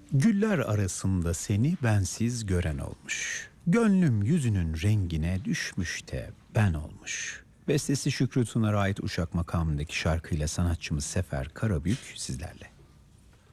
Güller arasında seni bensiz gören olmuş. Gönlüm yüzünün rengine düşmüş de ben olmuş. Bestesi Şükrü Tunar'a ait Uşak makamındaki şarkıyla sanatçımız Sefer Karabük sizlerle.